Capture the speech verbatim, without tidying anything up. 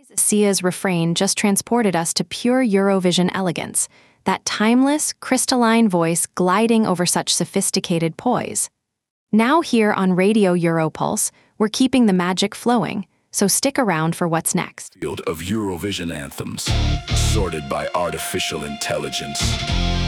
Sia's refrain just transported us to pure Eurovision elegance, that timeless, crystalline voice gliding over such sophisticated poise. Now here on Radio Europulse, we're keeping the magic flowing, so stick around for what's next. Field of Eurovision anthems, sorted by artificial intelligence.